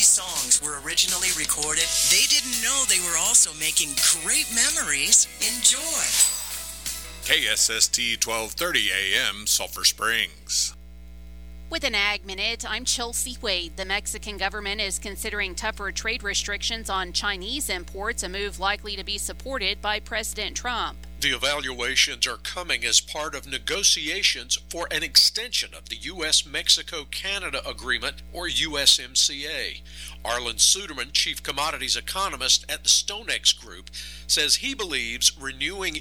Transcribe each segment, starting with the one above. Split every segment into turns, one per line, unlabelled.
these songs were originally recorded, they didn't know they were also making great memories. Enjoy.
KSST 1230 AM, Sulphur Springs.
With an Ag Minute, I'm Chelsea Wade. The Mexican government is considering tougher trade restrictions on Chinese imports, a move likely to be supported by President Trump.
The evaluations are coming as part of negotiations for an extension of the U.S.-Mexico-Canada Agreement, or USMCA. Arlen Suderman, chief commodities economist at the StoneX Group, says he believes renewing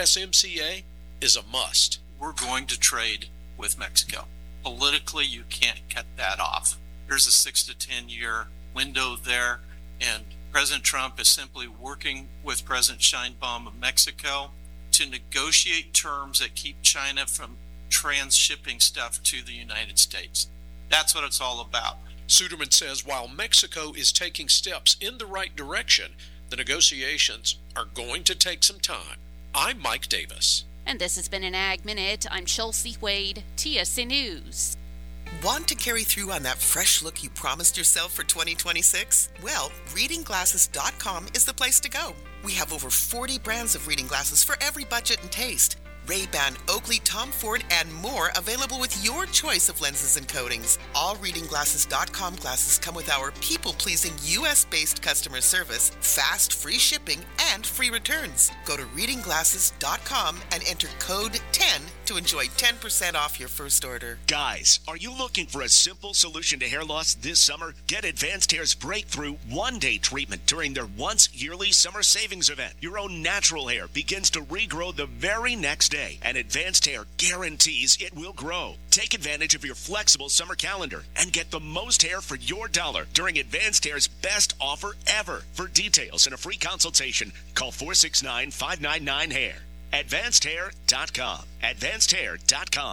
USMCA is a must.
We're going to trade with Mexico. Politically, you can't cut that off. There's a 6 to 10 year window there, and President Trump is simply working with President Sheinbaum of Mexico to negotiate terms that keep China from transshipping stuff to the United States. That's what it's all about.
Suderman says while Mexico is taking steps in the right direction, the negotiations are going to take some time. I'm Mike Davis.
And this has been an Ag Minute. I'm Chelsea Wade, TSC News.
Want to carry through on that fresh look you promised yourself for 2026? Well, readingglasses.com is the place to go. We have over 40 brands of reading glasses for every budget and taste. Ray-Ban, Oakley, Tom Ford, and more available with your choice of lenses and coatings. All readingglasses.com glasses come with our people-pleasing U.S.-based customer service, fast, free shipping, and free returns. Go to readingglasses.com and enter code 10 to enjoy 10% off your first order.
Guys, are you looking for a simple solution to hair loss this summer? Get Advanced Hair's breakthrough one-day treatment during their once-yearly summer savings event. Your own natural hair begins to regrow the very next day, and Advanced Hair guarantees it will grow. Take advantage of your flexible summer calendar and get the most hair for your dollar during Advanced Hair's best offer ever. For details and a free consultation, call 469-599-HAIR. AdvancedHair.com. AdvancedHair.com.